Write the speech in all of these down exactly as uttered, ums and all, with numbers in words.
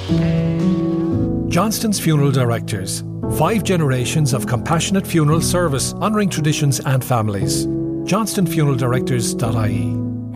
Johnston's Funeral Directors. Five generations of compassionate funeral service, honouring traditions and families. johnston funeral directors dot I E.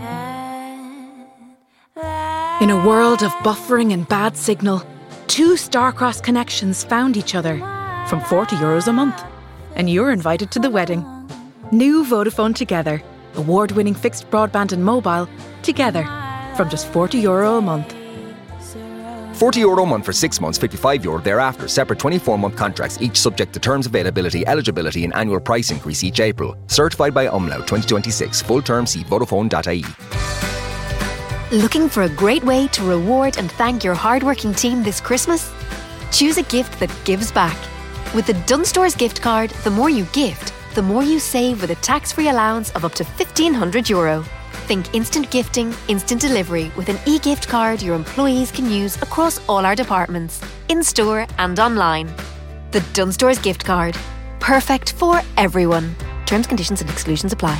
In a world of buffering and bad signal, two Starcross connections found each other from forty euros a month. And you're invited to the wedding. New Vodafone Together. Award-winning fixed broadband and mobile together from just forty euro a month. forty euro a month for six months, fifty-five euro thereafter. Separate twenty-four month contracts, each subject to terms, availability, eligibility and annual price increase each April. Certified by Umlaut twenty twenty-six. Full term, see vodafone dot I E. Looking for a great way to reward and thank your hardworking team this Christmas? Choose a gift that gives back. With the Dunnes Stores gift card, the more you gift, the more you save with a tax-free allowance of up to fifteen hundred euro. Think instant gifting, instant delivery with an e-gift card your employees can use across all our departments, in-store and online. The Dunnes Stores gift card. Perfect for everyone. Terms, conditions and exclusions apply.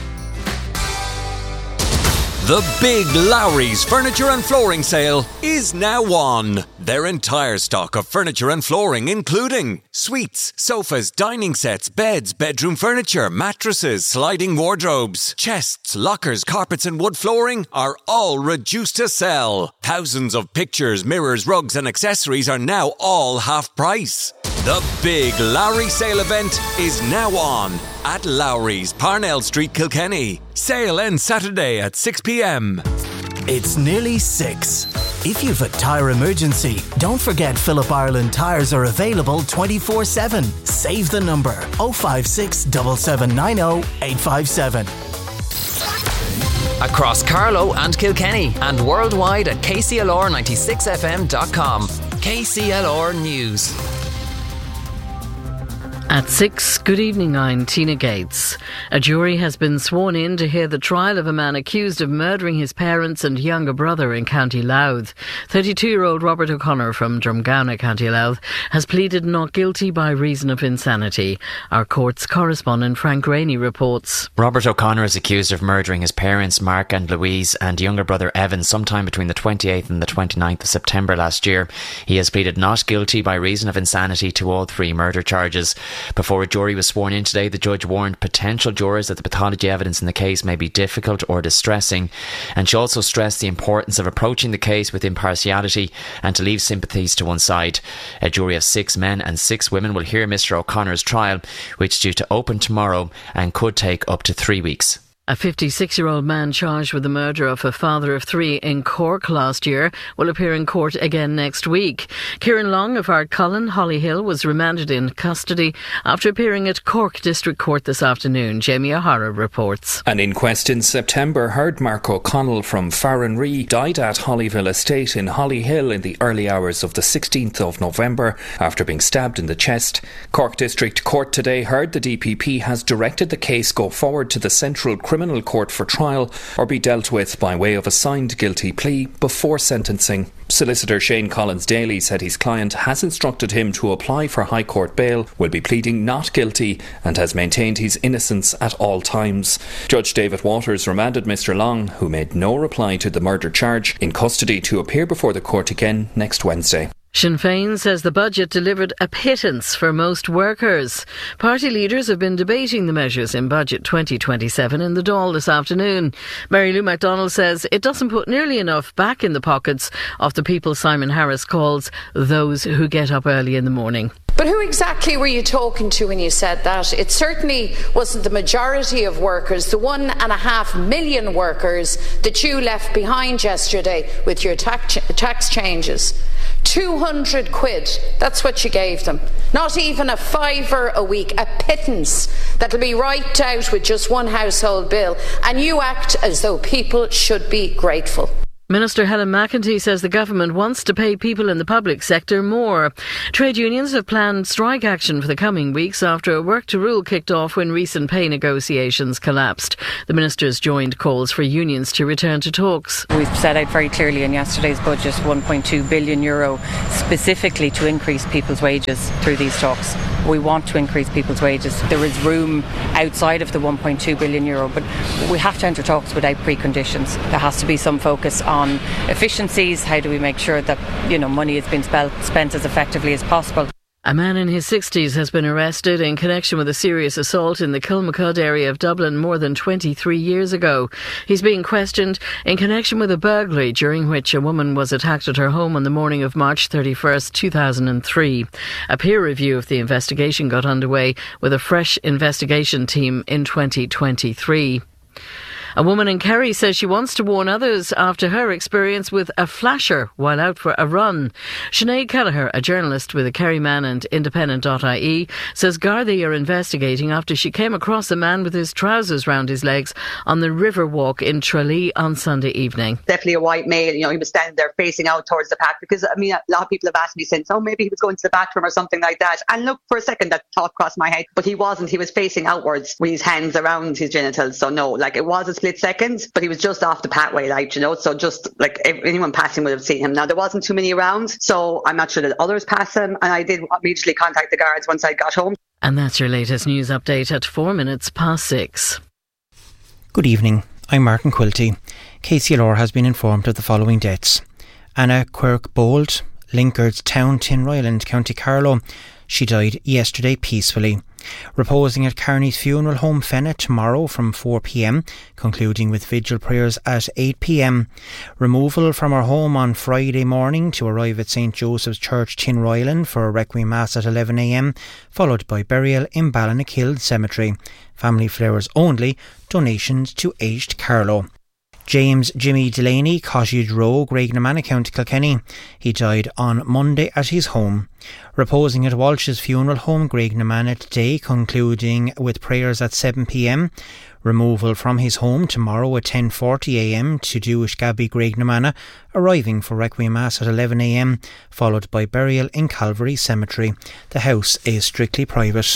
The Big Lowry's Furniture and Flooring Sale is now on. Their entire stock of furniture and flooring, including suites, sofas, dining sets, beds, bedroom furniture, mattresses, sliding wardrobes, chests, lockers, carpets and wood flooring, are all reduced to sell. Thousands of pictures, mirrors, rugs and accessories are now all half price. The Big Lowry Sale event is now on at Lowry's, Parnell Street, Kilkenny. Sale ends Saturday at six p.m. It's nearly six. If you've a tyre emergency, don't forget Phillip Ireland tyres are available twenty-four seven. Save the number oh five six, seven seven nine oh, eight five seven. Across Carlow and Kilkenny and worldwide at K C L R ninety-six F M dot com. K C L R News. At six, good evening, I'm Tina Gates. A jury has been sworn in to hear the trial of a man accused of murdering his parents and younger brother in County Louth. thirty-two-year-old Robert O'Connor from Drumgownagh, County Louth, has pleaded not guilty by reason of insanity. Our court's correspondent Frank Rainey reports. Robert O'Connor is accused of murdering his parents, Mark and Louise, and younger brother Evan sometime between the twenty-eighth and the twenty-ninth of September last year. He has pleaded not guilty by reason of insanity to all three murder charges. Before a jury was sworn in today, the judge warned potential jurors that the pathology evidence in the case may be difficult or distressing, and she also stressed the importance of approaching the case with impartiality and to leave sympathies to one side. A jury of six men and six women will hear Mr O'Connor's trial, which is due to open tomorrow and could take up to three weeks. A fifty-six-year-old man charged with the murder of a father of three in Cork last year will appear in court again next week. Kieran Long of Ardcullen, Hollyhill, was remanded in custody after appearing at Cork District Court this afternoon. Jamie O'Hara reports. An inquest in September heard Mark O'Connell from Farranree died at Hollyville Estate in Hollyhill in the early hours of the sixteenth of November after being stabbed in the chest. Cork District Court today heard the D P P has directed the case go forward to the Central Criminal Court for trial or be dealt with by way of a signed guilty plea before sentencing. Solicitor Shane Collins-Daly said his client has instructed him to apply for High Court bail, will be pleading not guilty and has maintained his innocence at all times. Judge David Waters remanded Mr Long, who made no reply to the murder charge, in custody to appear before the court again next Wednesday. Sinn Féin says the budget delivered a pittance for most workers. Party leaders have been debating the measures in Budget twenty twenty-seven in the Dáil this afternoon. Mary Lou MacDonald says it doesn't put nearly enough back in the pockets of the people Simon Harris calls those who get up early in the morning. But who exactly were you talking to when you said that? It certainly wasn't the majority of workers, the one and a half million workers that you left behind yesterday with your tax, tax changes. two hundred quid, that's what you gave them. Not even a fiver a week, a pittance that'll be wiped out with just one household bill. And you act as though people should be grateful. Minister Helen McEntee says the government wants to pay people in the public sector more. Trade unions have planned strike action for the coming weeks after a work to rule kicked off when recent pay negotiations collapsed. The ministers joined calls for unions to return to talks. We've set out very clearly in yesterday's budget one point two billion euro specifically to increase people's wages through these talks. We want to increase people's wages. There is room outside of the one point two billion euro, but we have to enter talks without preconditions. There has to be some focus on efficiencies. How do we make sure that, you know, money is being spent, spent as effectively as possible? A man in his sixties has been arrested in connection with a serious assault in the Kilmacud area of Dublin more than twenty-three years ago. He's being questioned in connection with a burglary during which a woman was attacked at her home on the morning of March thirty-first, two thousand three. A peer review of the investigation got underway with a fresh investigation team in twenty twenty-three. A woman in Kerry says she wants to warn others after her experience with a flasher while out for a run. Sinead Kelleher, a journalist with the Kerry Man and Independent dot I E, says Gardaí are investigating after she came across a man with his trousers round his legs on the river walk in Tralee on Sunday evening. Definitely a white male. You know, he was standing there facing out towards the path because, I mean, a lot of people have asked me since, oh, maybe he was going to the bathroom or something like that. And look, for a second, that thought crossed my head. But he wasn't. He was facing outwards with his hands around his genitals. So no, like it was a split seconds, but he was just off the pathway, like, you know, so just like anyone passing would have seen him. Now, there wasn't too many around, so I'm not sure that others passed him, and I did immediately contact the guards once I got home. And that's your latest news update at four minutes past six. Good evening, I'm Martin Quilty. K C L R has been informed of the following deaths. Anna Quirk-Bold, Linkard's Town, Tinryland, County Carlow. She died yesterday peacefully. Reposing at Carney's Funeral Home, Fenna, tomorrow from four p.m, concluding with vigil prayers at eight p.m. Removal from her home on Friday morning to arrive at Saint Joseph's Church, Tinryland for a Requiem Mass at eleven a.m, followed by burial in Ballinakilde Cemetery. Family flowers only, donations to aged Carlow. James Jimmy Delaney, Cottage Row, Graignamanagh, County Kilkenny. He died on Monday at his home. Reposing at Walsh's Funeral Home, Graignamanagh today, concluding with prayers at seven p.m. Removal from his home tomorrow at ten forty a.m. to Jewish Gabby, Graignamanagh, arriving for Requiem Mass at eleven a.m, followed by burial in Calvary Cemetery. The house is strictly private.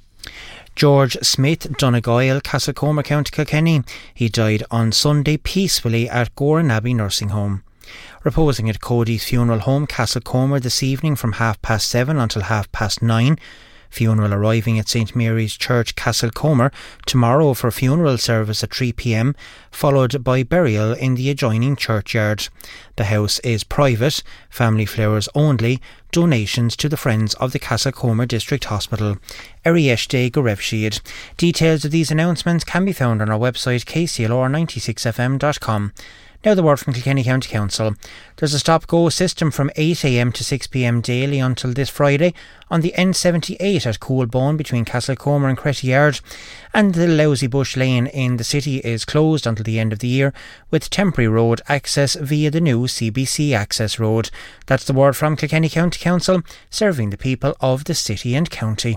George Smith, Donegal, Castlecomer, County Kilkenny. He died on Sunday peacefully at Goran Abbey Nursing Home. Reposing at Cody's Funeral Home, Castlecomer, this evening from half past seven until half past nine. Funeral arriving at Saint Mary's Church, Castlecomer, tomorrow for funeral service at three p.m, followed by burial in the adjoining churchyard. The house is private, family flowers only, donations to the Friends of the Castlecomer District Hospital. Erieshte Gorevshiad. Details of these announcements can be found on our website k c l r ninety-six f m dot com. Now the word from Kilkenny County Council. There's a stop-go system from eight a.m. to six p.m. daily until this Friday on the N seventy-eight at Coolbone between Castlecomer and Cretty Yard, and the Lousy Bush Lane in the city is closed until the end of the year with temporary road access via the new C B C access road. That's the word from Kilkenny County Council, serving the people of the city and county.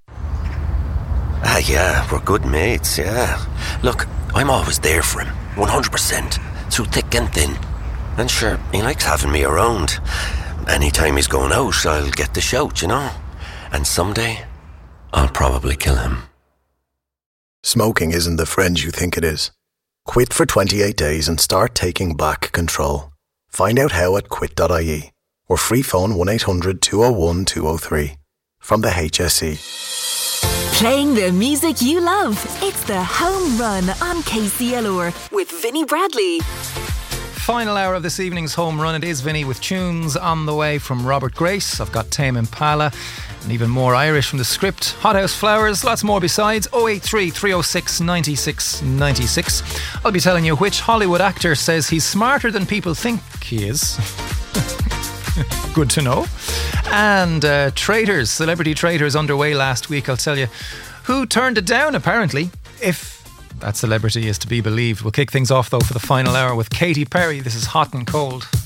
Ah yeah, we're good mates, yeah. Look, I'm always there for him, one hundred percent. Through thick and thin. And sure, he likes having me around. Anytime he's going out, I'll get the shout, you know. And someday, I'll probably kill him. Smoking isn't the friend you think it is. Quit for twenty-eight days and start taking back control. Find out how at quit dot I E or free phone one eight hundred two oh one two oh three. From the H S E. Playing the music you love. It's the Home Run on K C L R with Vinnie Bradley. Final hour of this evening's Home Run. It is Vinnie with tunes on the way from Robert Grace. I've got Tame Impala and even more Irish from the script. Hothouse Flowers, lots more besides. oh eight three, three oh six, nine six nine six. I'll be telling you which Hollywood actor says he's smarter than people think he is. Good to know. And uh, Traitors, Celebrity Traitors underway last week. I'll tell you who turned it down, apparently, if that celebrity is to be believed. We'll kick things off, though, for the final hour with Katy Perry. This is Hot and Cold.